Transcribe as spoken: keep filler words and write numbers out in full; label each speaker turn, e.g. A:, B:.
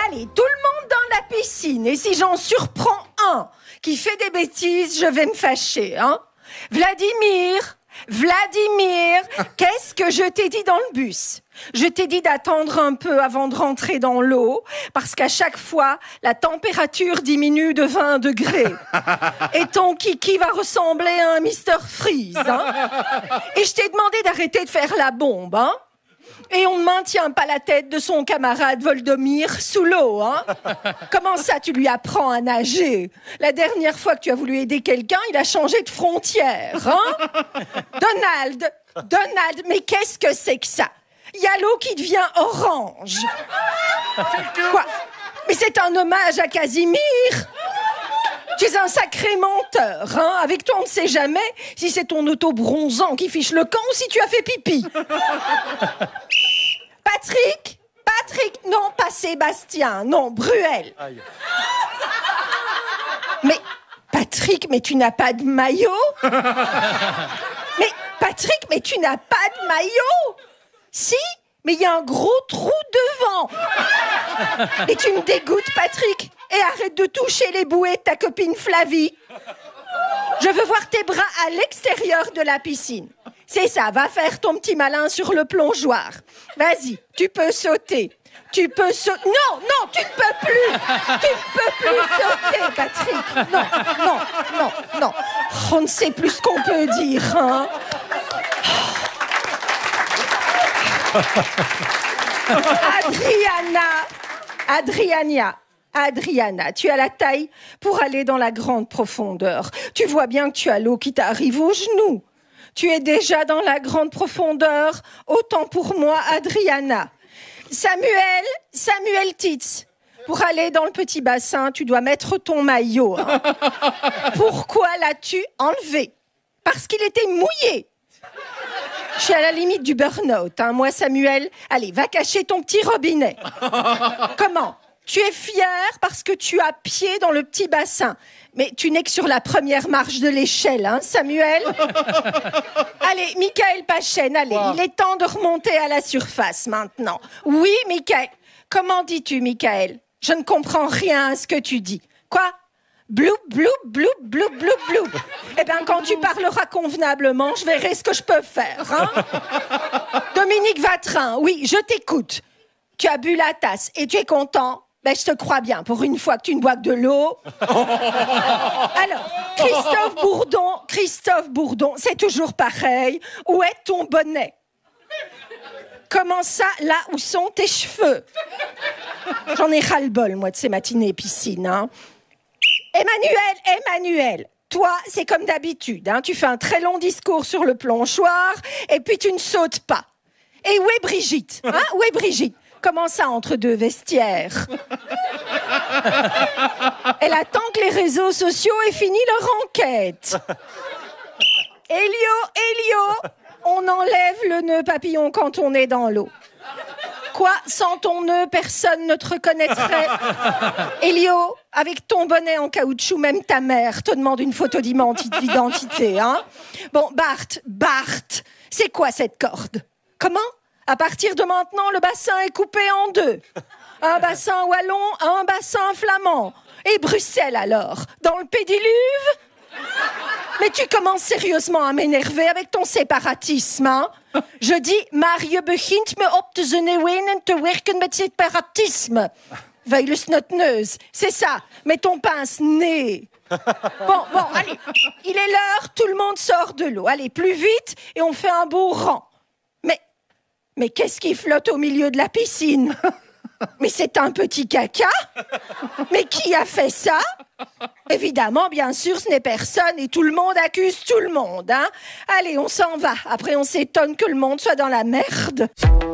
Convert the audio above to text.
A: Allez, tout le monde dans la piscine. Et si j'en surprends un qui fait des bêtises, je vais me fâcher, hein. Vladimir, Vladimir, qu'est-ce que je t'ai dit dans le bus ? Je t'ai dit d'attendre un peu avant de rentrer dans l'eau, parce qu'à chaque fois, la température diminue de vingt degrés. Et ton kiki va ressembler à un mister Freeze, hein. Et je t'ai demandé d'arrêter de faire la bombe, hein. Et on ne maintient pas la tête de son camarade Voldomir sous l'eau, hein. Comment ça, tu lui apprends à nager ? La dernière fois que tu as voulu aider quelqu'un, il a changé de frontière, hein. Donald, Donald, mais qu'est-ce que c'est que ça ? Il y a l'eau qui devient orange. Quoi ? Mais c'est un hommage à Casimir. Tu es un sacré menteur, hein. Avec toi, on ne sait jamais si c'est ton auto-bronzant qui fiche le camp ou si tu as fait pipi. Patrick, Patrick, non, pas Sébastien, non, Bruel. Aïe. Mais, Patrick, mais tu n'as pas de maillot ? Mais, Patrick, mais tu n'as pas de maillot ? Si, mais il y a un gros trou devant. Et tu me dégoûtes, Patrick. Et arrête de toucher les bouées de ta copine Flavie. Je veux voir tes bras à l'extérieur de la piscine. C'est ça, va faire ton petit malin sur le plongeoir. Vas-y, tu peux sauter. Tu peux sauter. Non, non, tu ne peux plus. Tu ne peux plus sauter, Patrick. Non, non, non, non. On ne sait plus ce qu'on peut dire, hein. Adriana, Adriania, Adriana, tu as la taille pour aller dans la grande profondeur. Tu vois bien que tu as l'eau qui t'arrive aux genoux. Tu es déjà dans la grande profondeur, autant pour moi, Adriana. Samuel, Samuel Titz, pour aller dans le petit bassin, tu dois mettre ton maillot, hein. Pourquoi l'as-tu enlevé ? Parce qu'il était mouillé. Je suis à la limite du burn-out, hein. Moi, Samuel, allez, va cacher ton petit robinet. Comment ? Tu es fier parce que tu as pied dans le petit bassin. Mais tu n'es que sur la première marche de l'échelle, hein, Samuel ? Allez, Michael Pachen, allez, wow. Il est temps de remonter à la surface maintenant. Oui, Michael. Comment dis-tu, Michael ? Je ne comprends rien à ce que tu dis. Quoi ? Bloup, bloup, bloup, bloup, bloup, bloup. Eh bien, quand tu parleras convenablement, je verrai ce que je peux faire, hein. Dominique Vatrin, oui, je t'écoute. Tu as bu la tasse et tu es content ? Ben, je te crois bien, pour une fois que tu ne bois que de l'eau. Alors, Christophe Bourdon, Christophe Bourdon, c'est toujours pareil. Où est ton bonnet ? Comment ça, là où sont tes cheveux ? J'en ai ras-le-bol, moi, de ces matinées piscines, hein. Emmanuel, Emmanuel, toi, c'est comme d'habitude, hein, tu fais un très long discours sur le plongeoir et puis tu ne sautes pas. Et où est Brigitte, hein ? Où est Brigitte ? Comment ça, entre deux vestiaires ? Elle attend que les réseaux sociaux aient fini leur enquête. Elio, Elio, on enlève le nœud papillon quand on est dans l'eau. Quoi ? Sans ton nœud, personne ne te reconnaîtrait. Elio, avec ton bonnet en caoutchouc, même ta mère te demande une photo d'identité, hein ? Bon, Bart, Bart, c'est quoi cette corde ? Comment ? À partir de maintenant, le bassin est coupé en deux. Un bassin wallon, un bassin flamand. Et Bruxelles, alors ? Dans le pédiluve ? Mais tu commences sérieusement à m'énerver avec ton séparatisme, hein ? Je dis, maar je begint me op te zenuwen te werken met séparatisme. Veuille le snotneuse, c'est ça, mets ton pince-nez. Bon, bon, allez, il est l'heure, tout le monde sort de l'eau. Allez, plus vite, et on fait un beau rang. Mais, mais qu'est-ce qui flotte au milieu de la piscine ? Mais c'est un petit caca ? Mais qui a fait ça ? Évidemment, bien sûr, ce n'est personne et tout le monde accuse tout le monde, hein. Allez, on s'en va. Après, on s'étonne que le monde soit dans la merde.